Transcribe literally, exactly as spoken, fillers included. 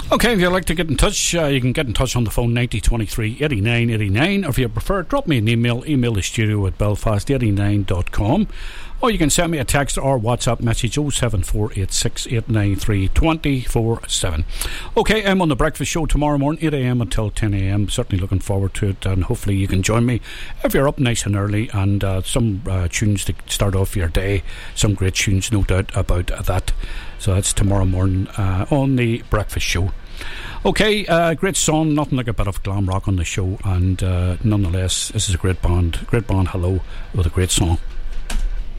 Okay, if you'd like to get in touch, uh, you can get in touch on the phone ninety twenty-three eighty-nine eighty-nine, or if you prefer, drop me an email, email the studio at belfast eighty-nine dot com, or you can send me a text or WhatsApp message oh seven four eight six eight nine three two four seven. Okay, I'm on the breakfast show tomorrow morning, eight a.m. until ten a.m. Certainly looking forward to it, and hopefully you can join me if you're up nice and early, and uh, some uh, tunes to start off your day, some great tunes, no doubt about that. So that's tomorrow morning uh, on the breakfast show. Okay, uh, great song, nothing like a bit of glam rock on the show, and uh, nonetheless, this is a great band, great band, Hello, with a great song.